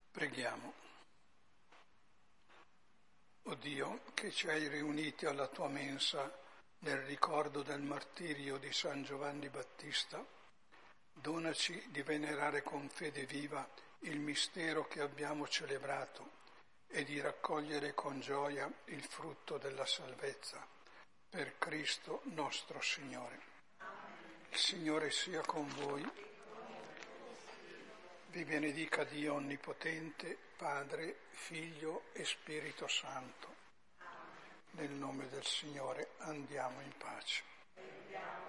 Preghiamo. O Dio, che ci hai riuniti alla tua mensa nel ricordo del martirio di San Giovanni Battista, donaci di venerare con fede viva il mistero che abbiamo celebrato e di raccogliere con gioia il frutto della salvezza. Per Cristo nostro Signore. Il Signore sia con voi. Vi benedica Dio Onnipotente, Padre, Figlio e Spirito Santo. Nel nome del Signore andiamo in pace.